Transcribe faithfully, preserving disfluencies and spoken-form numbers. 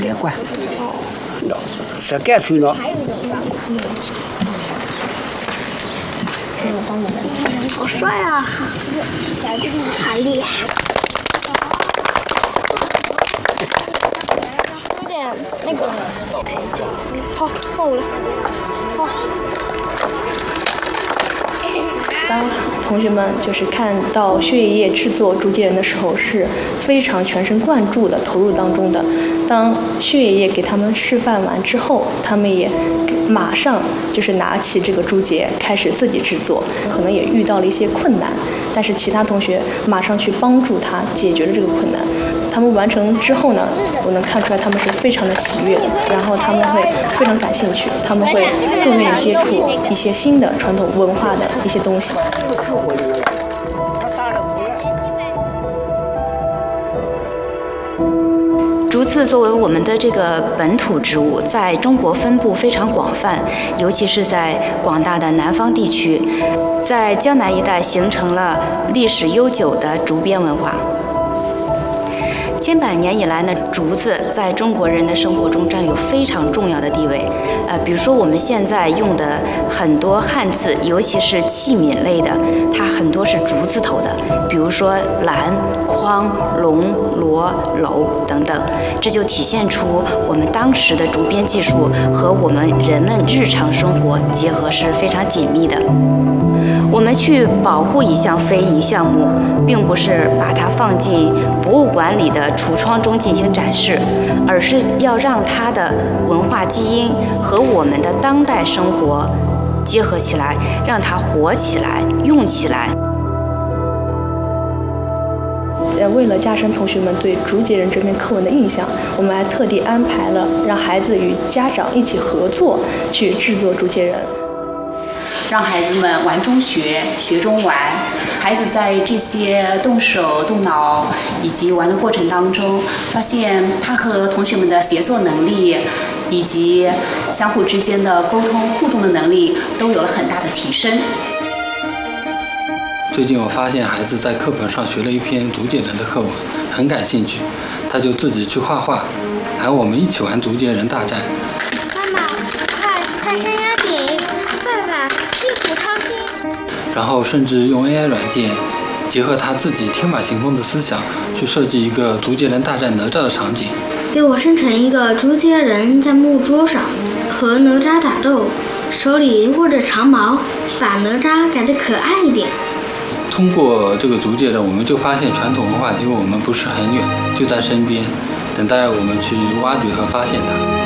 连贯。是干脆了。 好帅啊！好厉害。有点那个，好，够了，好。 当同学们就是看到薛爷爷制作竹节人的时候，是非常全神贯注的投入当中的。当薛爷爷给他们示范完之后，他们也马上就是拿起这个竹节开始自己制作，可能也遇到了一些困难，但是其他同学马上去帮助他解决了这个困难。他们完成之后呢，我能看出来他们是非常的喜悦的，然后他们会非常感兴趣，他们会更愿意接触一些新的传统文化的一些东西。 竹子作为我们的这个本土植物，在中国分布非常广泛，尤其是在广大的南方地区，在江南一带形成了历史悠久的竹编文化。千百年以来呢，竹子在中国人的生活中占有非常重要的地位。呃，比如说我们现在用的很多汉字，尤其是器皿类的，它很多是竹字头的，比如说篮、筐、笼、箩、篓等等。这就体现出我们当时的竹编技术和我们人们日常生活结合是非常紧密的。我们去保护一项非遗项目，并不是把它放进博物馆里的橱窗中进行展示，而是要让它的文化基因和我们的当代生活结合起来，让它活起来、用起来。 为了加深同学们对竹节人这篇课文的印象，我们还特地安排了让孩子与家长一起合作去制作竹节人。 让孩子们玩中学，学中玩。孩子在这些动手动脑以及玩的过程当中，发现他和同学们的协作能力以及相互之间的沟通互动的能力都有了很大的提升。 最近我发现孩子在课本上学了一篇竹节人的课文，很感兴趣，他就自己去画画，喊我们一起玩竹节人大战。 妈妈，快快伸压顶，爸爸辛苦操心。 然后甚至用 A I 软件，结合他自己天马行空的思想，去设计一个竹节人大战哪吒的场景。 给我生成一个竹节人在木桌上和哪吒打斗，手里握着长矛，把哪吒改得可爱一点。 通过这个竹节人，我们就发现传统文化离我们不是很远，就在身边，等待我们去挖掘和发现它。